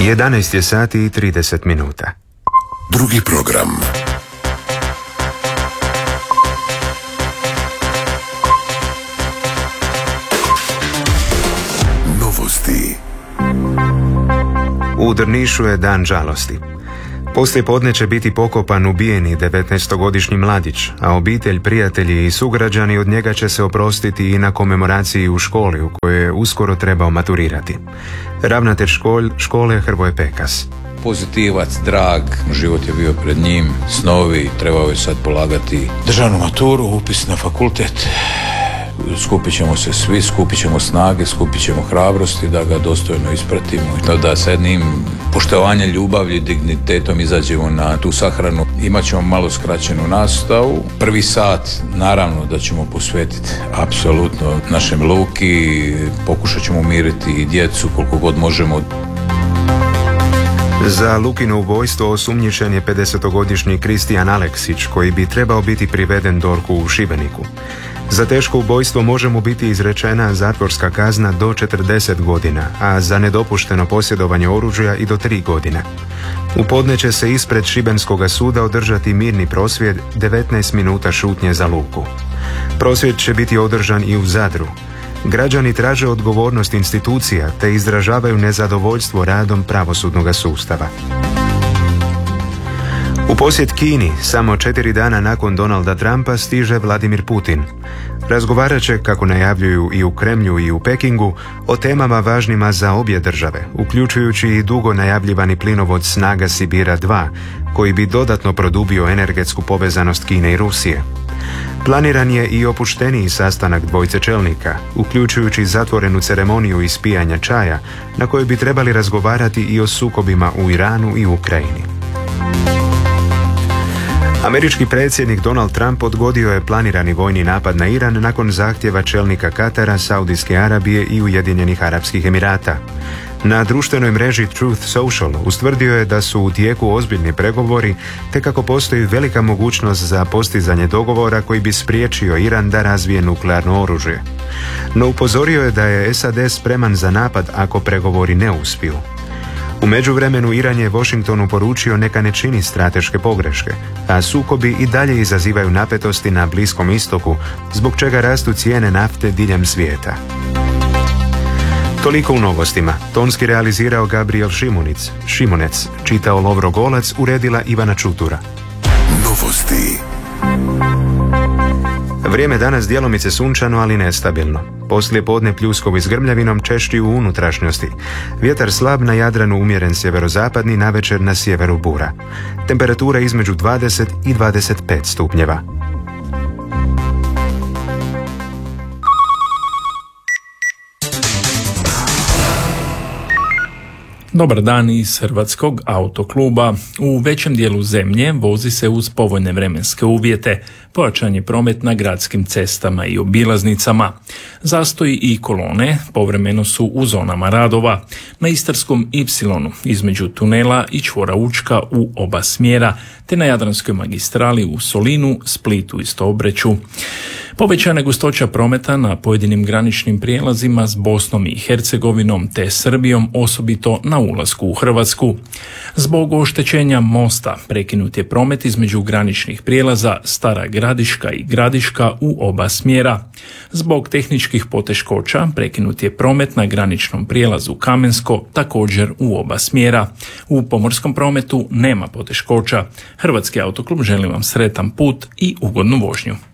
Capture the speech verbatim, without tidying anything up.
jedanaest je sati i trideset minuta. Drugi program. Novosti. U Drnišu je dan žalosti. Poslije podne će biti pokopan ubijeni devetnaestogodišnji mladić, a obitelj, prijatelji i sugrađani od njega će se oprostiti i na komemoraciji u školi u kojoj je uskoro trebao maturirati. Ravnatelj škol, škole Hrvoje Pekas. Pozitivac, drag, život je bio pred njim, snovi, trebao je sad polagati državnu maturu, upis na fakultet. Skupit ćemo se svi, skupit ćemo snage, skupit ćemo hrabrosti da ga dostojno ispratimo, da sa jednim poštovanjem, ljubavlju i dignitetom izađemo na tu sahranu. Imat ćemo malo skraćenu nastavu. Prvi sat naravno da ćemo posvetiti apsolutno našem Luki, pokušat ćemo umiriti i djecu koliko god možemo. Za Lukino ubojstvo osumnjičen je pedesetogodišnji Kristijan Aleksić, koji bi trebao biti priveden dorku u Šibeniku. Za teško ubojstvo može mu biti izrečena zatvorska kazna do četrdeset godina, a za nedopušteno posjedovanje oružja i do tri godine. U podne će se ispred Šibenskoga suda održati mirni prosvjed devetnaest minuta šutnje za Luku. Prosvjed će biti održan i u Zadru. Građani traže odgovornost institucija te izražavaju nezadovoljstvo radom pravosudnog sustava. U posjet Kini, samo četiri dana nakon Donalda Trumpa, stiže Vladimir Putin. Razgovarat će, kako najavljuju i u Kremlju i u Pekingu, o temama važnima za obje države, uključujući i dugo najavljivani plinovod Snaga Sibira dva, koji bi dodatno produbio energetsku povezanost Kine i Rusije. Planiran je i opušteniji sastanak dvojce čelnika, uključujući zatvorenu ceremoniju ispijanja čaja, na kojoj bi trebali razgovarati i o sukobima u Iranu i Ukrajini. Američki predsjednik Donald Trump odgodio je planirani vojni napad na Iran nakon zahtjeva čelnika Katara, Saudijske Arabije i Ujedinjenih Arapskih Emirata. Na društvenoj mreži Truth Social ustvrdio je da su u tijeku ozbiljni pregovori, te kako postoji velika mogućnost za postizanje dogovora koji bi spriječio Iran da razvije nuklearno oružje. No upozorio je da je S A D spreman za napad ako pregovori ne uspiju. U međuvremenu Iran je Washingtonu poručio neka ne čini strateške pogreške, a sukobi i dalje izazivaju napetosti na Bliskom istoku, zbog čega rastu cijene nafte diljem svijeta. Toliko u novostima. Tonski realizirao Gabriel Šimunic, Šimunec, čitao Lovro Golac, uredila Ivana Čutura. Novosti. Vrijeme danas djelomice sunčano, ali nestabilno. Poslije podne pljuskovi s grmljavinom, češći u unutrašnjosti. Vjetar slab, na Jadranu umjeren sjeverozapadni, navečer na sjeveru bura. Temperatura između dvadeset i dvadeset pet stupnjeva. Dobar dan iz Hrvatskog autokluba. U većem dijelu zemlje vozi se uz povoljne vremenske uvjete, pojačan je promet na gradskim cestama i obilaznicama. Zastoji i kolone povremeno su u zonama radova. Na Istarskom Ipsilonu između tunela i čvora Učka u oba smjera, te na Jadranskoj magistrali u Solinu, Splitu i Stobreću. Povećana gustoća prometa na pojedinim graničnim prijelazima s Bosnom i Hercegovinom te Srbijom, osobito na ulasku u Hrvatsku. Zbog oštećenja mosta prekinut je promet između graničnih prijelaza Stara Gradiška i Gradiška u oba smjera. Zbog tehničkih poteškoća prekinut je promet na graničnom prijelazu Kamensko, također u oba smjera. U pomorskom prometu nema poteškoća. Hrvatski autoklub želi vam sretan put i ugodnu vožnju.